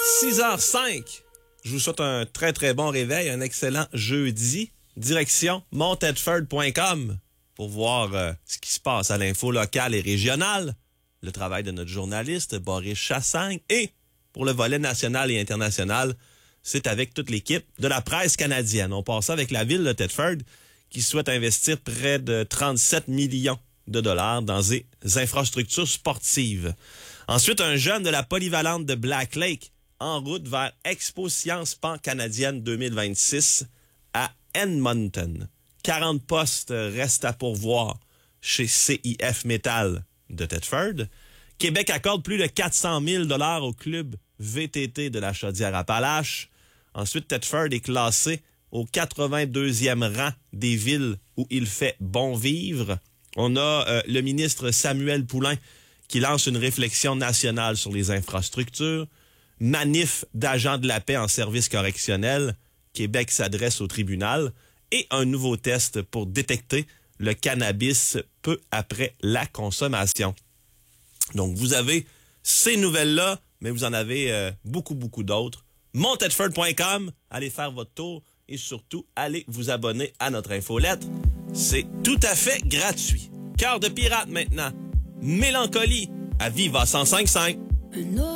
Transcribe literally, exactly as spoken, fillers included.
six heures cinq. Je vous souhaite un très, très bon réveil, un excellent jeudi. Direction montedford point com pour voir euh, ce qui se passe à l'info locale et régionale, le travail de notre journaliste Boris Chassagne, et pour le volet national et international, c'est avec toute l'équipe de la presse canadienne. On passe avec la ville de Thetford qui souhaite investir près de trente-sept millions de dollars dans des infrastructures sportives. Ensuite, un jeune de la polyvalente de Black Lake en route vers Expo Sciences Pan-Canadienne deux mille vingt-six à Edmonton. quarante postes restent à pourvoir chez C I F Metal de Thetford. Québec accorde plus de quatre cent mille dollars au club V T T de la Chaudière-Appalaches. Ensuite, Thetford est classé au quatre-vingt-deuxième rang des villes où il fait bon vivre. On a euh, le ministre Samuel Poulin qui lance une réflexion nationale sur les infrastructures. Manif d'agents de la paix en service correctionnel. Québec s'adresse au tribunal. Et un nouveau test pour détecter le cannabis peu après la consommation. Donc, vous avez ces nouvelles-là, mais vous en avez euh, beaucoup, beaucoup d'autres. montedford point com, allez faire votre tour et surtout, allez vous abonner à notre infolettre. C'est tout à fait gratuit. Cœur de pirate maintenant. Mélancolie à Viva cent cinq virgule cinq.